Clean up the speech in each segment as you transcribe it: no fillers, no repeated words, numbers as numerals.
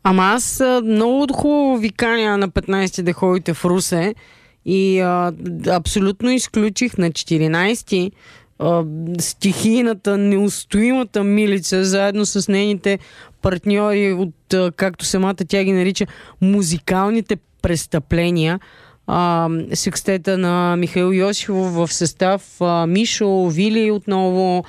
Ама аз много хубаво ви каня на 15 да ходите в Русе и абсолютно изключих на 14 стихийната, неустоимата Милица, заедно с нейните партньори от, както самата тя ги нарича, музикалните престъпления. Секстета на Михаил Йосифов в състав Мишо, Вили отново,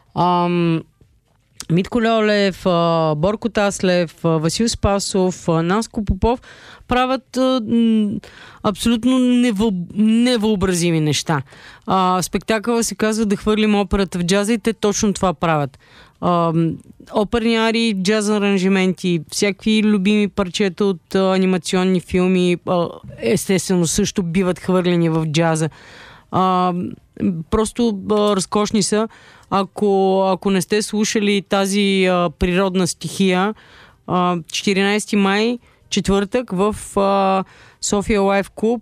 Митко Льолев, Борко Таслев, Васил Спасов, Наско Попов правят абсолютно невъобразими неща. Спектакъла се казва "Да хвърлим операта в джаза" и те точно това правят. Оперни арии, джаз аранжименти, всякакви любими парчета от анимационни филми естествено също биват хвърлени в джаза. Просто разкошни са. Ако не сте слушали тази природна стихия, 14 май, четвъртък в София Лайф Клуб,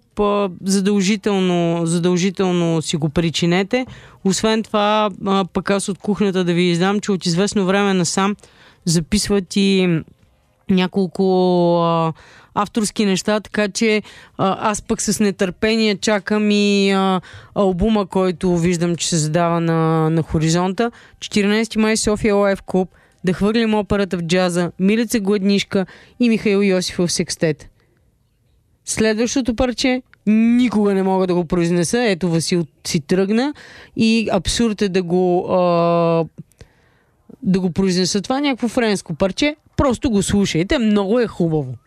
задължително си го причинете. Освен това, пък аз от кухнята да ви издам, че от известно време насам записват и няколко авторски неща, така че аз пък с нетърпение чакам и албума, който виждам, че се задава на хоризонта. 14 май, София Лайф Клуб, "Да хвърлим операта в джаза", Милица Гладнишка и Михаил Йосифов секстет. Следващото парче никога не мога да го произнеса. Ето, Васил си тръгна и абсурд е да го произнеса. Това някакво френско парче. Просто го слушайте. Много е хубаво.